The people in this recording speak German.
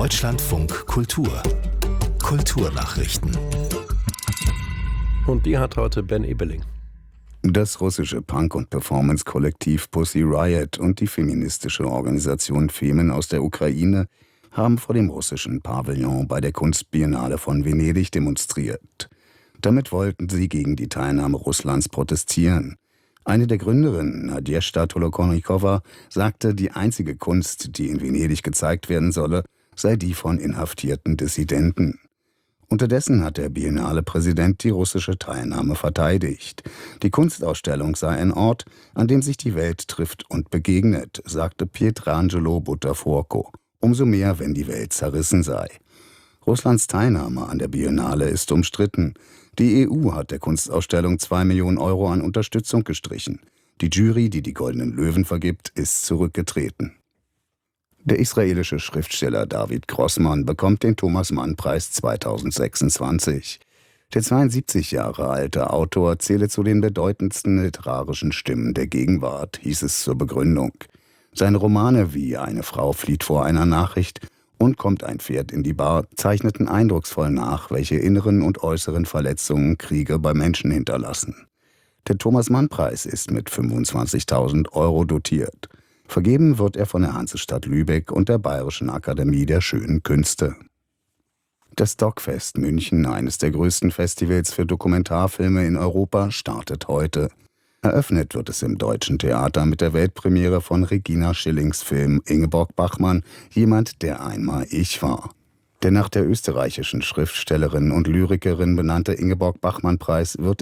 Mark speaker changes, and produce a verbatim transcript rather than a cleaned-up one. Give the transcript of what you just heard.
Speaker 1: Deutschlandfunk Kultur Kulturnachrichten.
Speaker 2: Und die hat heute Ben Ebeling.
Speaker 3: Das russische Punk- und Performance-Kollektiv Pussy Riot und die feministische Organisation Femen aus der Ukraine haben vor dem russischen Pavillon bei der Kunstbiennale von Venedig demonstriert. Damit wollten sie gegen die Teilnahme Russlands protestieren. Eine der Gründerinnen, Nadezhda Tolokonnikova, sagte, die einzige Kunst, die in Venedig gezeigt werden solle, sei die von inhaftierten Dissidenten. Unterdessen hat der Biennale-Präsident die russische Teilnahme verteidigt. Die Kunstausstellung sei ein Ort, an dem sich die Welt trifft und begegnet, sagte Pietrangelo Buttafuoco. Umso mehr, wenn die Welt zerrissen sei. Russlands Teilnahme an der Biennale ist umstritten. Die E U hat der Kunstausstellung zwei Millionen Euro an Unterstützung gestrichen. Die Jury, die die Goldenen Löwen vergibt, ist zurückgetreten. Der israelische Schriftsteller David Grossman bekommt den Thomas-Mann-Preis zweitausendsechsundzwanzig. Der zweiundsiebzig Jahre alte Autor zähle zu den bedeutendsten literarischen Stimmen der Gegenwart, hieß es zur Begründung. Seine Romane wie Eine Frau flieht vor einer Nachricht und Kommt ein Pferd in die Bar zeichneten eindrucksvoll nach, welche inneren und äußeren Verletzungen Kriege bei Menschen hinterlassen. Der Thomas-Mann-Preis ist mit fünfundzwanzigtausend Euro dotiert. Vergeben wird er von der Hansestadt Lübeck und der Bayerischen Akademie der Schönen Künste. Das Dogfest München, eines der größten Festivals für Dokumentarfilme in Europa, startet heute. Eröffnet wird es im Deutschen Theater mit der Weltpremiere von Regina Schillings Film Ingeborg Bachmann, Jemand, der einmal ich war. Der nach der österreichischen Schriftstellerin und Lyrikerin benannte Ingeborg Bachmann-Preis wird